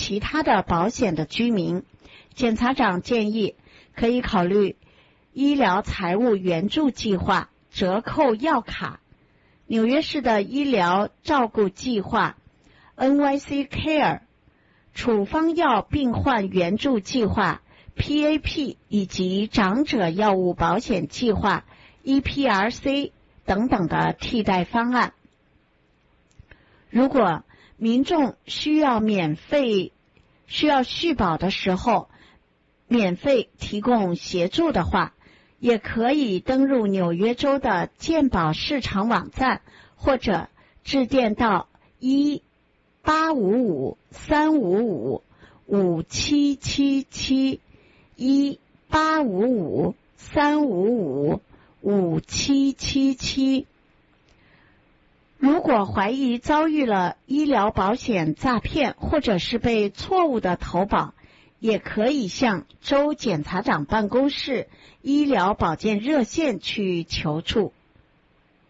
其他的保险的居民，检察长建议可以考虑医疗财务援助计划、折扣药卡、纽约市的医疗照顾计划 NYC Care、处方药病患援助计划 PAP 以及长者药物保险计划 EPRC 等等的替代方案。如果民众需要续保的时候，免费提供协助的话，也可以登入纽约州的健保市场网站，或者致电到1-855-355-5777 1-855-355-5777。如果怀疑遭遇了医疗保险诈骗，或者是被错误的投保，也可以向州检察长办公室医疗保健热线去求助。